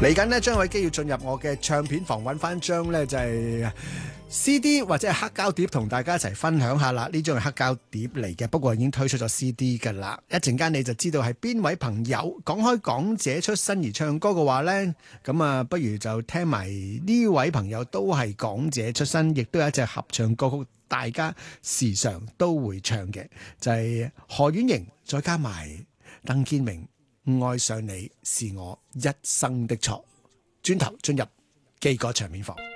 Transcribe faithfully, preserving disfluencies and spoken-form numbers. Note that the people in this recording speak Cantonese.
嚟緊呢，張偉基要進入我嘅唱片房揾翻張呢就係 C D 或者係黑膠碟，同大家一齊分享下啦。呢張係黑膠碟嚟嘅，不過已經推出咗 C D 噶啦。一陣間你就知道係邊位朋友。講開港姐出身而唱歌嘅話呢，咁啊，不如就聽埋呢位朋友都係港姐出身，亦都有一隻合唱歌曲，大家時常都會唱嘅，就係何婉瑩再加埋鄧建明。愛上你是我一生的錯。轉頭進入基哥唱片房。